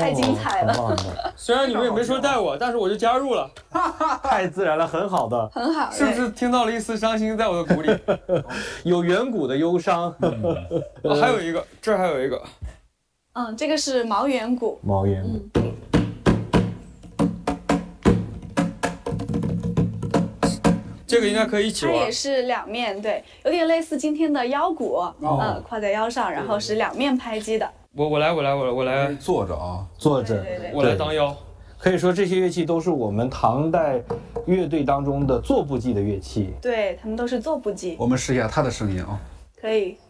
太精彩了。 很棒的， 虽然你们也没说带我，但是我就加入了， 太自然了，很好的， 很好， 是不是听到了一丝伤心在我的鼓里？ 有远古的忧伤。 还有一个，这儿还有一个， 这个是毛圆鼓。 毛圆鼓。 这个应该可以一起玩。 它也是两面，对，有点类似今天的腰鼓，挎在腰上，然后是两面拍击的。 我来坐着啊， 坐着， 对我来当腰。 可以说这些乐器都是我们唐代乐队当中的坐步击的乐器。 对，他们都是坐步击。 我们试一下它的声音啊。 可以。